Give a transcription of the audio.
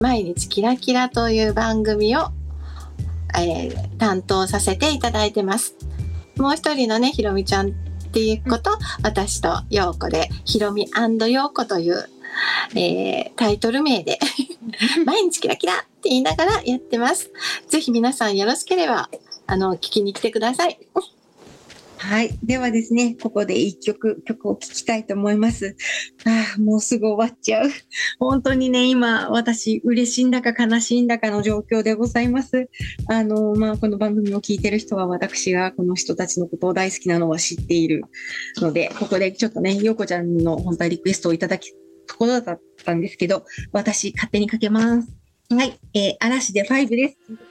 毎日キラキラという番組を、担当させていただいてます。もう一人のね、ひろみちゃんっていう子と、私とようこでひろみ&ようこという、タイトル名で毎日キラキラって言いながらやってます。ぜひ皆さんよろしければ聞きに来てください。 はい。ではですね、ここで一曲を聴きたいと思います。もうすぐ終わっちゃう。本当にね、今、私、嬉しいんだか悲しいんだかの状況でございます。この番組を聞いてる人は、私がこの人たちのことを大好きなのは知っているので、ここでちょっとね、ようこちゃんの本当はリクエストをいただきところだったんですけど、私、勝手にかけます。はい。嵐で5です。